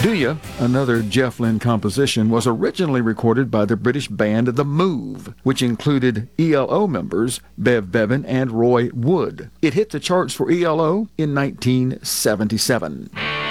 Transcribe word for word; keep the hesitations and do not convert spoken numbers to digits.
Do Ya, another Jeff Lynne composition, was originally recorded by the British band The Move, which included E L O members Bev Bevan and Roy Wood. It hit the charts for E L O in nineteen seventy-seven.